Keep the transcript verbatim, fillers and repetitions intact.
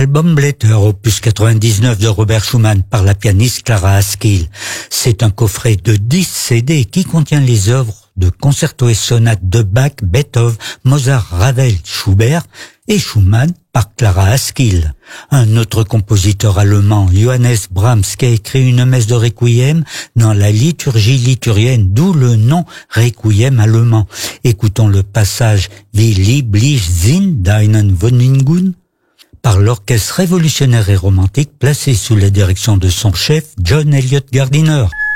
Album Blätter, opus quatre-vingt-dix-neuf de Robert Schumann par la pianiste Clara Askill. C'est un coffret de dix C D qui contient les œuvres de concertos et sonates de Bach, Beethoven, Mozart, Ravel, Schubert et Schumann par Clara Askill. Un autre compositeur allemand, Johannes Brahms, qui a écrit une messe de Requiem dans la liturgie liturgienne, d'où le nom Requiem allemand. Écoutons le passage Wie lieblich sind deinen Wohnungen par l'orchestre révolutionnaire et romantique placé sous la direction de son chef John Eliot Gardiner.